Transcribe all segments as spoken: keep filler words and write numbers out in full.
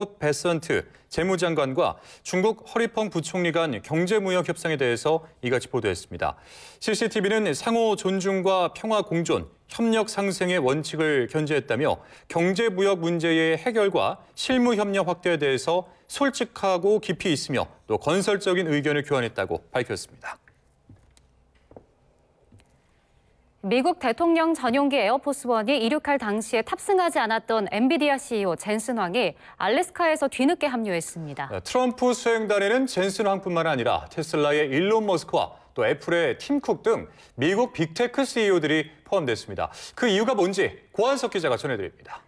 베선트 재무장관과 중국 허리펑 부총리 간 경제무역 협상에 대해서 이같이 보도했습니다. 씨씨티비는 상호 존중과 평화 공존, 협력 상생의 원칙을 견지했다며 경제무역 문제의 해결과 실무 협력 확대에 대해서 솔직하고 깊이 있으며 또 건설적인 의견을 교환했다고 밝혔습니다. 미국 대통령 전용기 에어포스원이 이륙할 당시에 탑승하지 않았던 엔비디아 씨이오 젠슨 황이 알래스카에서 뒤늦게 합류했습니다. 트럼프 수행단에는 젠슨 황뿐만 아니라 테슬라의 일론 머스크와 또 애플의 팀 쿡 등 미국 빅테크 씨이오들이 포함됐습니다. 그 이유가 뭔지 고한석 기자가 전해드립니다.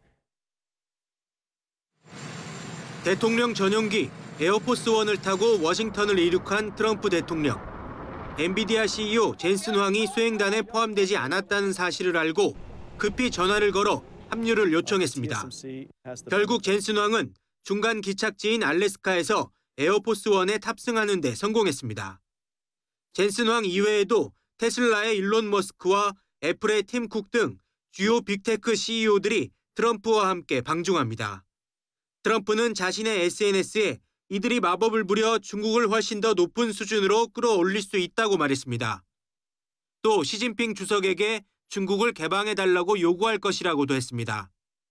대통령 전용기 에어포스원을 타고 워싱턴을 이륙한 트럼프 대통령. 엔비디아 씨이오 젠슨 황이 수행단에 포함되지 않았다는 사실을 알고 급히 전화를 걸어 합류를 요청했습니다. 결국 젠슨 황은 중간 기착지인 알래스카에서 에어포스원에 탑승하는 데 성공했습니다. 젠슨 황 이외에도 테슬라의 일론 머스크와 애플의 팀 쿡 등 주요 빅테크 씨이오들이 트럼프와 함께 방중합니다. 트럼프는 자신의 에스엔에스에 이들이 마법을 부려 중국을 훨씬 더 높은 수준으로 끌어올릴 수 있다고 말했습니다. 또 시진핑 주석에게 중국을 개방해달라고 요구할 것이라고도 했습니다.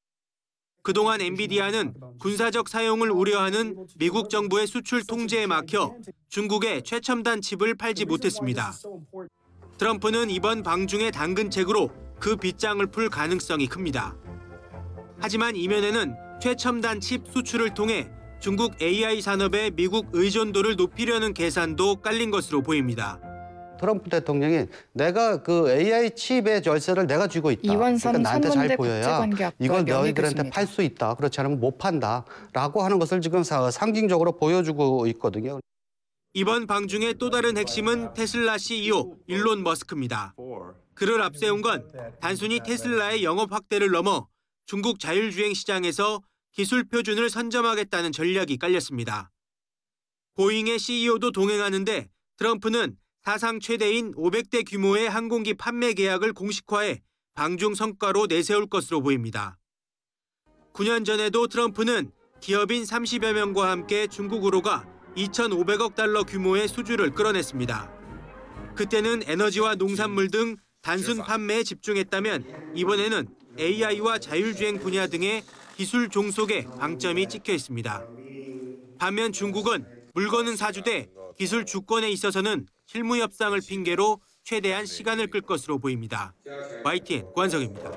그동안 엔비디아는 군사적 사용을 우려하는 미국 정부의 수출 통제에 막혀 중국에 최첨단 칩을 팔지 못했습니다. 트럼프는 이번 방중의 당근책으로 그 빗장을 풀 가능성이 큽니다. 하지만 이면에는 최첨단 칩 수출을 통해 중국 에이아이 산업의 미국 의존도를 높이려는 계산도 깔린 것으로 보입니다. 트럼프 대통령이 내가 그 에이아이 칩의 열쇠를 내가 쥐고 있다. 이원선 그러니까 나한테 잘 보여야 이걸 명예 너희들한테 교수입니다. 팔 수 있다. 그렇지 않으면 못 판다라고 하는 것을 지금 상징적으로 보여주고 있거든요. 이번 방중의 또 다른 핵심은 테슬라 씨이오 일론 머스크입니다. 그를 앞세운 건 단순히 테슬라의 영업 확대를 넘어 중국 자율주행 시장에서 기술 표준을 선점하겠다는 전략이 깔렸습니다. 보잉의 씨이오도 동행하는데 트럼프는 사상 최대인 오백 대 규모의 항공기 판매 계약을 공식화해 방중 성과로 내세울 것으로 보입니다. 구 년 전에도 트럼프는 기업인 삼십여 명과 함께 중국으로 가 이천오백억 달러 규모의 수주를 끌어냈습니다. 그때는 에너지와 농산물 등 단순 판매에 집중했다면 이번에는 에이아이와 자율주행 분야 등의 기술 종속에 방점이 찍혀 있습니다. 반면 중국은 물건은 사주되 기술 주권에 있어서는 실무 협상을 핑계로 최대한 시간을 끌 것으로 보입니다. 와이티엔 고한석입니다.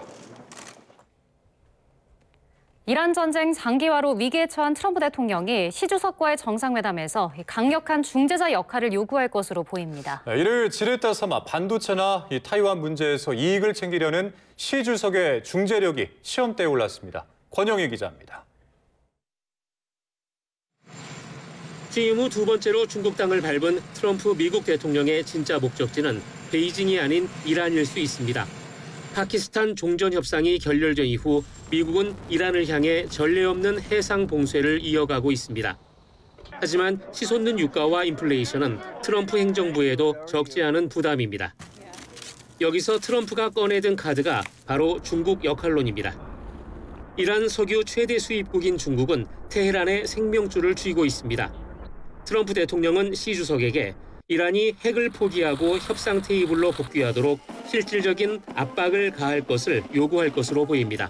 이란 전쟁 장기화로 위기에 처한 트럼프 대통령이 시 주석과의 정상회담에서 강력한 중재자 역할을 요구할 것으로 보입니다. 이를 지렛대 삼아 반도체나 이 타이완 문제에서 이익을 챙기려는 시 주석의 중재력이 시험대에 올랐습니다. 권영희 기자입니다. 취임 후 두 번째로 중국 땅을 밟은 트럼프 미국 대통령의 진짜 목적지는 베이징이 아닌 이란일 수 있습니다. 파키스탄 종전 협상이 결렬된 이후 미국은 이란을 향해 전례 없는 해상 봉쇄를 이어가고 있습니다. 하지만 치솟는 유가와 인플레이션은 트럼프 행정부에도 적지 않은 부담입니다. 여기서 트럼프가 꺼내든 카드가 바로 중국 역할론입니다. 이란 석유 최대 수입국인 중국은 테헤란에 생명줄을 쥐고 있습니다. 트럼프 대통령은 시 주석에게 이란이 핵을 포기하고 협상 테이블로 복귀하도록 실질적인 압박을 가할 것을 요구할 것으로 보입니다.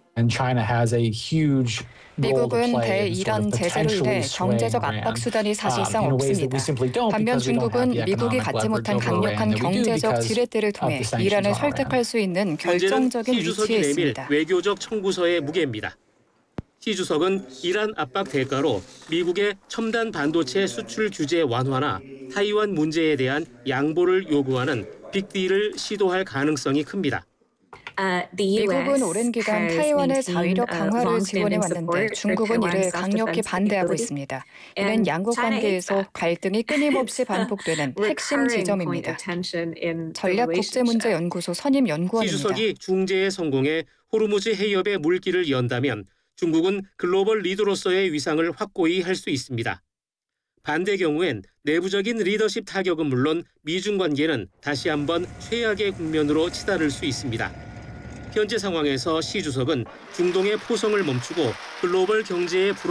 미국은 대이란 제재로 인해 경제적 압박 수단이 사실상 없습니다. 반면 중국은 미국이 갖지 못한 강력한 경제적 지렛대를 통해 이란을 설득할 수 있는 결정적인 위치에 있습니다. 외교적 청구서의 무게입니다. 시 주석은 이란 압박 대가로 미국의 첨단 반도체 수출 규제 완화나 타이완 문제에 대한 양보를 요구하는 빅딜을 시도할 가능성이 큽니다. 미국은 오랜 기간 타이완의 자위력 강화를 지원해 왔는데 중국은 이를 강력히 반대하고 있습니다. 이는 양국 관계에서 갈등이 끊임없이 반복되는 핵심 지점입니다. 전략국제문제연구소 선임 연구원입니다. 시 주석이 중재에 성공해 호르무즈 해협의 물길을 연다면 중국은 글로벌 리더로서의 위상을 확고히 할 수 있습니다. 반대 경우엔 내부적인 리더십 타격은 물론 미중 관계는 다시 한번 최악의 국면으로 치달을 수 있습니다. 현재 상황에서 시 주석은 중동의 포성을 멈추고 글로벌 경제의 불